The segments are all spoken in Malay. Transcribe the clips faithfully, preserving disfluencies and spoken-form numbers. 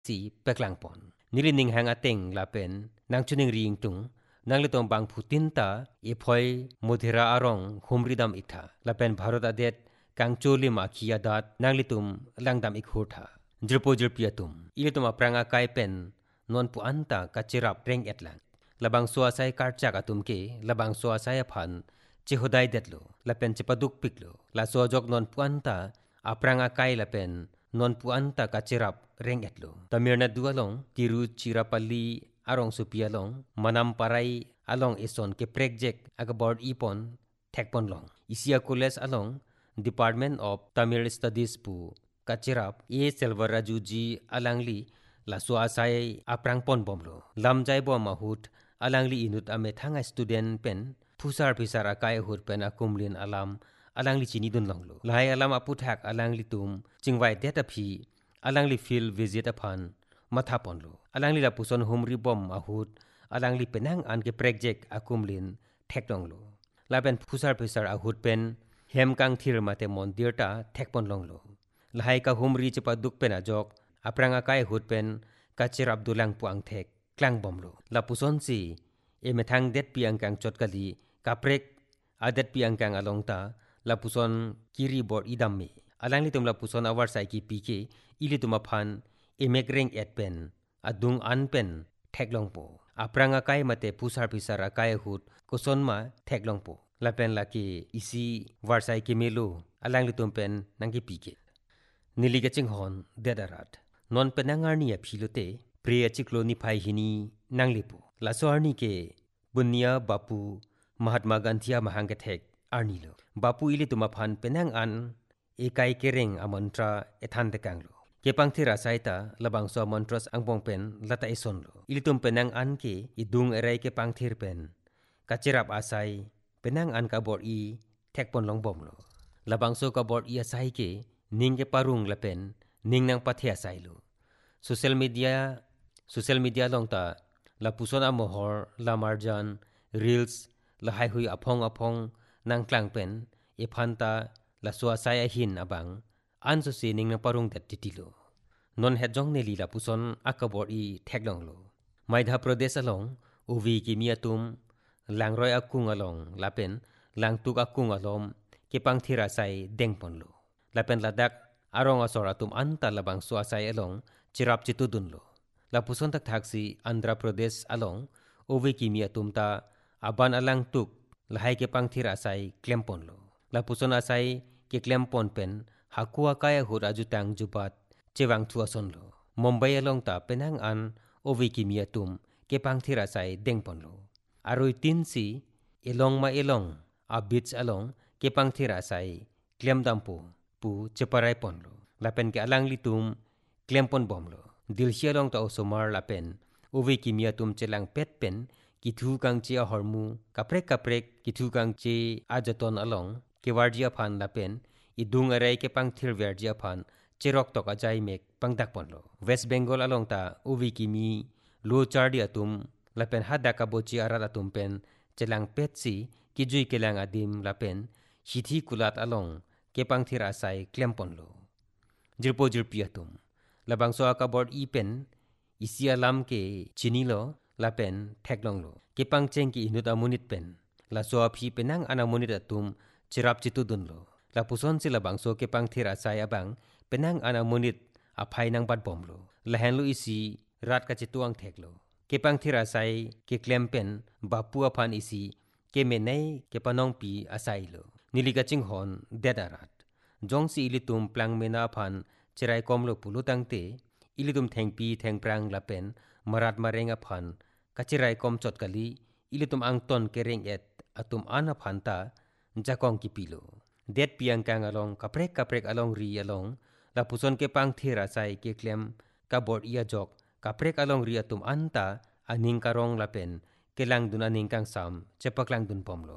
สีเปกลังปอนนิลินิงหางอเต็งลาเป็นนางชุนิงรีงตุงนางลิตองบางผู้ตินตาอีพอยโมเทราอารองคุมริดามอิกทาลาเป็นภารตอเดตกังโจลิมาคียาดัดนางลิตุมลังดามอิกโหทาจรโปจรปียตุมอีลิตุมอปรางากายเป็นนอนปูอันตากะจิรับเร่งเอ็ดลังลาบางสัวไซการจากอตุมเกลาบางสัวไซพันจิฮดายเด็ดโลลาเป็นจิปดุกปิกโลลาสัวจกนอนปูอันตาอปรางากายลาเป็นนอนปูอันตากะจิรับเร่งเอ็ดโลตามีรนัดดูอลงติรุจิราปลีอารองสุปีอลงมานำปารายอลงเอซอนเกเพรกเจกอากบอร์ดอีปอนเทคปอนลงอิซิอาคูเลสอลง Department of Tamil Studies pu kachirap e selvaraju ji alangli la suasai aprang pon bomlo lamjai bo mahut alangli inut ame thanga student pen phusar phisar akai hut pen akumlin alam alangli chini dun longlo lai alam aputhak alangli tum chingwai data phi alangli field visit aphan matha ponlo alangli la puson humri bom ahut alangli penang an ke project akumlin thekdonglo laben phusar phisar ahut pen hem kang thir mate mondir ta thekpon longlo lahai ka humri chepa duk pen ajok apranga kai hut pen kachir abdulang puang thek klang bomlo la puson si e methang det piang kang chot kali kaprek adet piang kang alongta la puson kiri board idam me alang li tum la puson awar sai ki pk ili tuma phan e mekreng et pen adung an pen thek longpo apranga kai mate pusar pisara kai hut koson ma thek longpo la pen la ki isi warsai ki melu alang li tum pen nangki pike niliga chinghon dedarat non penangar ni aphilote priya chikloni phai hini nanglipu la soarni ke bunya bapu mahatma gandhi mahanga thek arnilo bapu ili tuma phan penang an ekai kereng amantra ethan de kanglo kepang thira saita labang so mantras angbong pen lata isonlo ili tum penang an ke idung erai ke pang thir pen kachirap asai penang an ka bor i thekpon long bomlo labang so ka bor i asai ke ning ke parung lapen ning nang pathia sailu social media social media long ta la pusona mohor la marjan reels la hai hui aphong aphong nang klang pen e phanta la swa sai a hin abang an so se ning nang parung dat titilo non het jong ne li la puson akabor i theklong lo maidha pradesh along uvi ki miatum langroi akung along lapen langtuk akung alom ke pangthira sai dengpon lo lapen ladak arong asora tum anta labang suasai along chirap chitudun lo la puson tak thaksi andhra pradesh along owe kimia tumta aban alang tuk lahai ke pangthira sai klempon lo la puson asai ke klempon pen hakua kaya huraju tang jubat chewang thua son lo mumbai along ta penang an owe kimia tum ke pangthira sai dengpon lo aroi tin si elong ma elong a beach along ke pangthira sai klemdampo pu cheparai ponlo lapen ke alang litum klempon bomlo dilhia long ta osomar lapen owe kimia tum chelang pet pen kithu kang che a hormu kaprek kaprek kithu kang che ajaton along ke warjia phan lapen idung arai ke pangthir warjia phan cherok tok ajai mek pangdak ponlo west bengal along ta owe kimi lo chardi atum lapen hadaka bochi arada tum pen chelang pet si kijui kelang adim lapen hithi kulat along kepang thira sai klempon lo jirpo jirpiatum labang so akabord ipen isia lam ke chinilo lapen theklong lo kepang cheng ki inut amunit pen la so aphi penang anamunit atum chirap chitudun lo la puson si labang so kepang thira sai abang penang anamunit aphai nang bat bom lo lahen lo isi rat ka chituang theklo kepang thira sai ke klempen bapu aphan isi ke menai ke panong pi asai lo niliga chinghon dedarat jongsi ilitum plang mena phan chirai komlo pulutang te ilitum thengpi thengprang lapen marat marenga phan kachirai kom chot kali ilitum angton kereng et atum ana phanta jakong kipilo det piang kang along kaprek kaprek along ri along la puson ke pang thira sai ke klem ka bor ia jok kaprek along ri atum anta aning karong lapen kelang dun aning kang sam chepaklang dun pomlo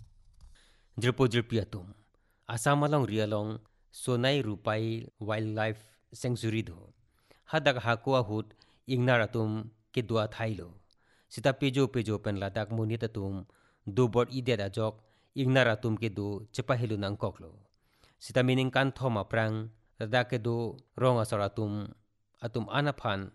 jirpo jirpiatum asam along rialong sonai rupai wildlife sanctuary do hadak hakwa hut ingnar atum ke dua thailo sita pejo pejo pen ladak munit atum do bot idet ajok ingnar atum ke do chepahilu nang koklo sita mining kan thoma prang ladak ke do rong asaratum atum anaphan